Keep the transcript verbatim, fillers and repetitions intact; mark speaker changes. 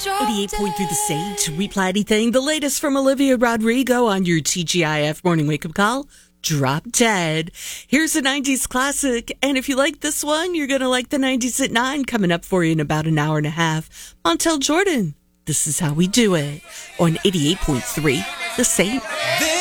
Speaker 1: eighty-eight point three The Sage. We play anything. The latest from Olivia Rodrigo on your T G I F morning wake-up call. Drop Dead. Here's a nineties classic. And if you like this one, you're going to like the nineties at nine coming up for you in about an hour and a half. Montel Jordan. This is how we do it on eighty-eight point three The Sage.